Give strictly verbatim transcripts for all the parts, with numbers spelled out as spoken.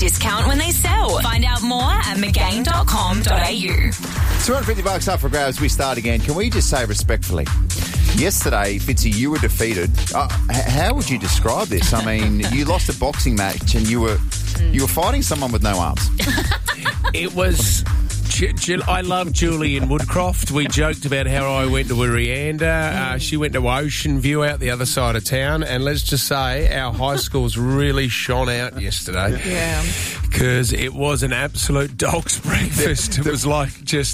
discount when they sell. Find out more at mcgain dot com dot a u. two hundred fifty bucks up for grabs. We start again. Can we just say respectfully, yesterday, Fitzy, you were defeated. Uh, h- how would you describe this? I mean, you lost a boxing match and you were you were fighting someone with no arms. It was... Ju- Ju- I love Julian Woodcroft. We joked about how I went to Arianda. Uh, she went to Ocean View out the other side of town. And let's just say our high schools really shone out yesterday. Yeah. Because it was an absolute dog's breakfast. It was like just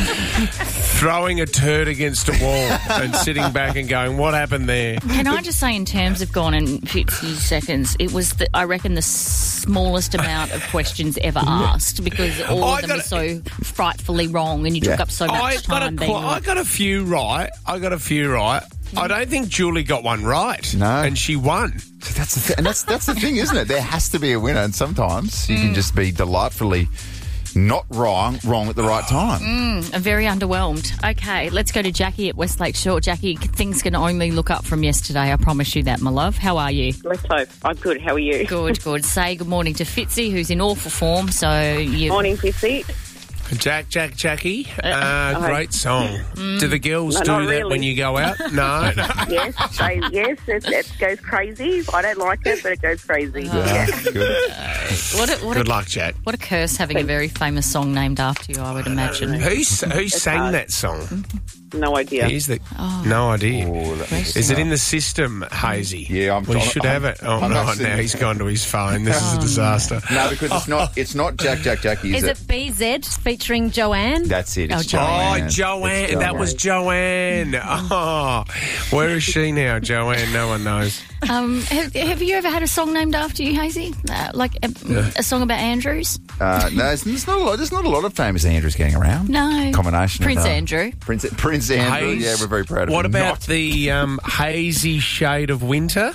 throwing a turd against a wall and sitting back and going, what happened there? Can I just say, in terms of gone in fifty seconds, it was, the, I reckon, the smallest amount of questions ever asked, because all I of them got- were so frightfully wrong and you took Yeah. up so much I got, a, time. qu- being I got a few right. I got a few right. I don't think Julie got one right. No. And she won. That's the th- and that's that's the thing, isn't it? There has to be a winner, and sometimes you can just be delightfully not wrong, wrong at the right time. I'm very underwhelmed. Okay, let's go to Jackie at Westlake Shore. Jackie, things can only look up from yesterday. I promise you that, my love. How are you? Let's hope. I'm good. How are you? Good, good. Say good morning to Fitzy, who's in awful form. So you. Morning, Fitzy. Jack, Jack, Jackie. Uh, great song. Do the girls No, do not that really. when you go out? No. no. Yes, they, yes, it, it goes crazy. I don't like it, but it goes crazy. Oh. Yeah. Good. What a, what Good a, luck, Jack. what a curse having a very famous song named after you, I would imagine. Who, who sang hard. that song? No idea. Here's the... No idea. Oh, that makes Is it in the system, Hazy? Yeah, I'm We trying- should I'm- have it. Oh, I'm no, actually- now he's gone to his phone. This is a disaster. No, because it's not. It's not Jack, Jack, Jackie. Is, Is it B Z featuring Joanne? That's it. It's Oh, Joanne. Oh, Joanne. It's That was Joanne. Oh, where is she now, Joanne? No one knows. Um, have, have you ever had a song named after you, Hazy? Uh, like a, a song about Andrews? Uh, no, there's, there's not a lot. There's not a lot of famous Andrews getting around. No. Combination. Prince of, uh, Andrew. Prince Prince Andrew. Haze- Yeah, we're very proud of What him. about Not- the um, hazy shade of winter?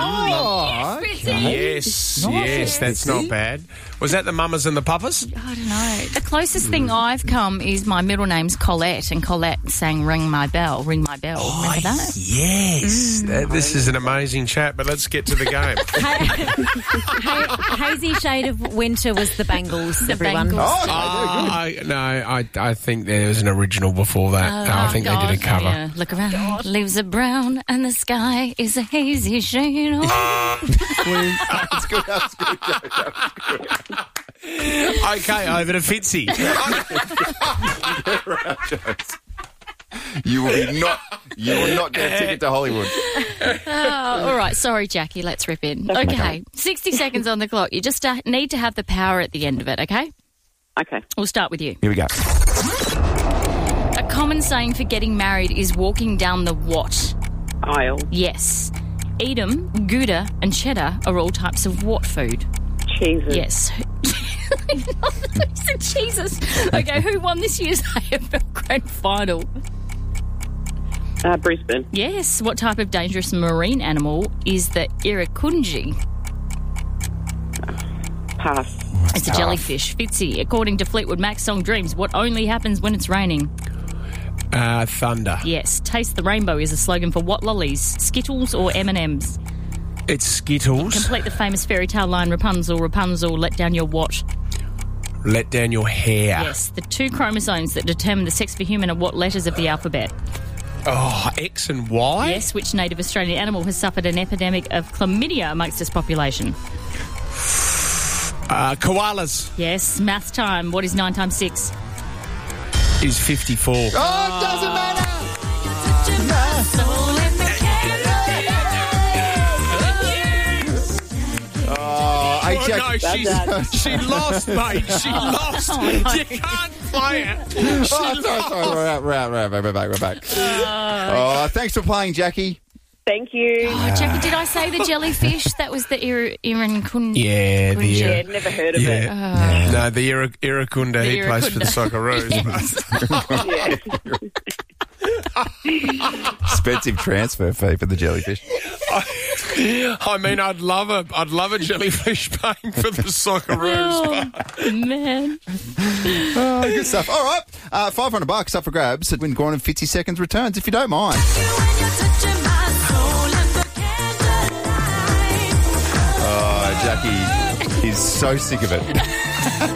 Oh, okay. Yes, Nice. yes, that's See? not bad. Was that the Mamas and the Papas? I don't know. The closest thing I've come is my middle name's Colette, and Colette sang Ring My Bell, Ring My Bell. Remember that? Yes. That- this is an amazing chat, but let's get to the game. Ha- Hazy Shade of Winter was the Bangles, The everyone. Bangles. Oh, okay, Oh, I, no, I, I think there was an original before that. Oh, No, I think they God, did a cover. yeah. Look around, leaves are brown, and the sky is a hazy shade of That's good. That's good. That's good. Okay, over to Fitzy. You will be not. You will not get a ticket to Hollywood. Oh, all right, sorry, Jackie. Let's rip in. Okay, sixty seconds on the clock. You just uh, need to have the power at the end of it, okay? Okay. We'll start with you. Here we go. A common saying for getting married is walking down the what? Aisle. Yes. Edam, Gouda, and cheddar are all types of what food? Cheeses. Yes. He said Jesus. Okay, who won this year's A F L Grand Final? Uh, Brisbane. Yes. What type of dangerous marine animal is the irukandji? Pass. It's a jellyfish. Fitzy. According to Fleetwood Mac's song Dreams, what only happens when it's raining? Uh, thunder. Yes. Taste the rainbow is a slogan for what lollies? Skittles or M and M's? It's Skittles. Complete the famous fairy tale line, Rapunzel, Rapunzel, let down your what? Let down your hair. Yes. The two chromosomes that determine the sex for human are what letters of the alphabet? Oh, X and Y? Yes. Which native Australian animal has suffered an epidemic of chlamydia amongst its population? Uh, koalas Yes. Math time. What is nine times six? is fifty-four. Oh, it doesn't matter. Oh, hey, Oh, Jack. no, she's, she lost, mate. She lost. You can't play it. Oh, sorry, sorry. We're out, we're out, we're out, we're back, we're back. Oh, thanks for playing, Jackie. Thank you. Oh, Jackie, did I say the jellyfish? That was the irukandji. Yeah, the... Yeah, Uh, never heard of it. yeah. No, the Ira- Irukunda, he plays for the Socceroos. Yeah. Expensive transfer fee for the jellyfish. I mean, I'd love a, I'd love a jellyfish paying for the Socceroos. Oh, man. Oh, good stuff. All right, uh, five hundred bucks up for grabs when Gordon and Fitzy seconds returns, if you don't mind. Oh, Jackie, is so sick of it.